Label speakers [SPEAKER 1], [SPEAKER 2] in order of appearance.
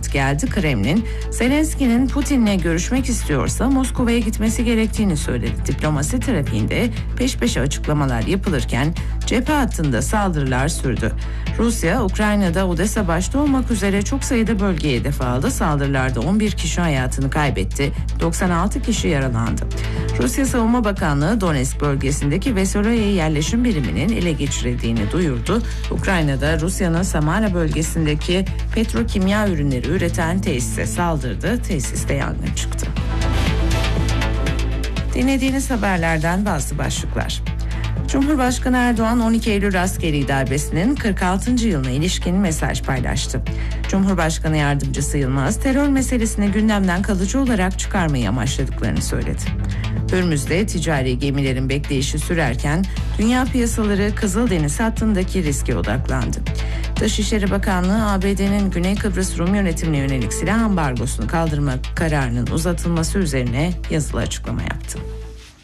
[SPEAKER 1] yanıt geldi. Kremlin, Zelenski'nin Putin'le görüşmek istiyorsa Moskova'ya gitmesi gerektiğini söyledi. Diplomasi trafiğinde peş peşe açıklamalar yapılırken cephe hattında saldırılar sürdü. Rusya, Ukrayna'da Odessa başta olmak üzere çok sayıda bölgeye hedef aldı. Saldırılarda 11 kişi hayatını kaybetti, 96 kişi yaralandı. Rusya Savunma Bakanlığı Donetsk bölgesindeki Veseloye yerleşim biriminin ele geçirildiğini duyurdu. Ukrayna'da Rusya'nın Samara bölgesindeki petrokimya ürünleri üreten tesise saldırdı. Tesiste yangın çıktı. Dinlediğiniz haberlerden bazı başlıklar. Cumhurbaşkanı Erdoğan 12 Eylül askeri darbesinin 46. yılına ilişkin mesaj paylaştı. Cumhurbaşkanı Yardımcısı Yılmaz, terör meselesini gündemden kalıcı olarak çıkarmayı amaçladıklarını söyledi. Hürmüz'de ticari gemilerin bekleyişi sürerken dünya piyasaları Kızıldeniz hattındaki riske odaklandı. Dışişleri Bakanlığı, ABD'nin Güney Kıbrıs Rum yönetimine yönelik silah ambargosunu kaldırma kararının uzatılması üzerine yazılı açıklama yaptı.